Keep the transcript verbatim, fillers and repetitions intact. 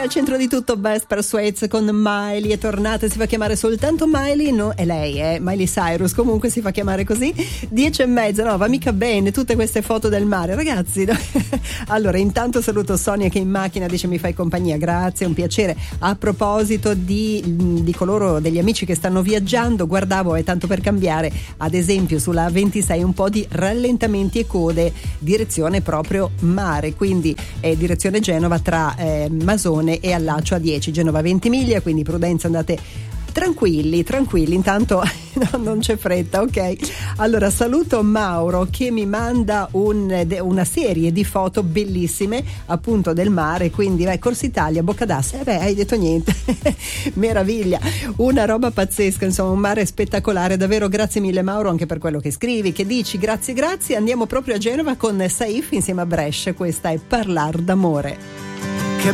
musica al centro di tutto. Best Persuades con Miley è tornata, si fa chiamare soltanto Miley, no, è lei, è eh? Miley Cyrus, comunque si fa chiamare così. Dieci e mezza, no, va mica bene tutte queste foto del mare, ragazzi, no? Allora, intanto saluto Sonia che in macchina dice mi fai compagnia, grazie, un piacere. A proposito di, di coloro, degli amici che stanno viaggiando, guardavo, è tanto per cambiare, ad esempio sulla A ventisei un po' di rallentamenti e code direzione proprio mare, quindi eh, direzione Genova tra eh, Masone e Allaccio A dieci, Genova Ventimiglia, quindi prudenza, andate tranquilli, tranquilli, intanto no, non c'è fretta, ok? Allora saluto Mauro che mi manda un, una serie di foto bellissime appunto del mare, quindi vai, Corsa Italia, Bocca d'Assa, eh beh, hai detto niente, meraviglia, una roba pazzesca, insomma un mare spettacolare, davvero grazie mille Mauro anche per quello che scrivi, che dici, grazie grazie. Andiamo proprio a Genova con Saif insieme a Brescia, questa è Parlar d'amore.